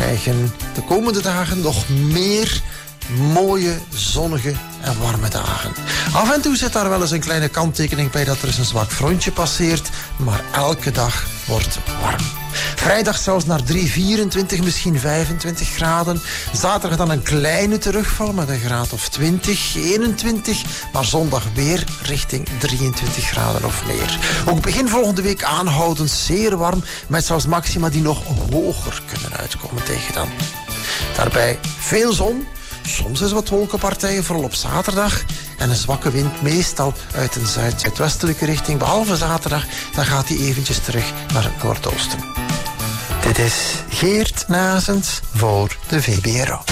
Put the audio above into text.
krijgen de komende dagen nog meer mooie, zonnige en warme dagen. Af en toe zit daar wel eens een kleine kanttekening bij dat er eens een zwak frontje passeert, maar elke dag wordt warm. Vrijdag zelfs naar 24, misschien 25 graden. Zaterdag dan een kleine terugval met een graad of 20, 21. Maar zondag weer richting 23 graden of meer. Ook begin volgende week aanhoudend zeer warm, met zelfs maxima die nog hoger kunnen uitkomen tegen dan. Daarbij veel zon. Soms is wat wolkenpartijen, vooral op zaterdag. En een zwakke wind, meestal uit een zuidwestelijke richting. Behalve zaterdag, dan gaat hij eventjes terug naar het noordoosten. Dit is Geert Nazens voor de VPRO.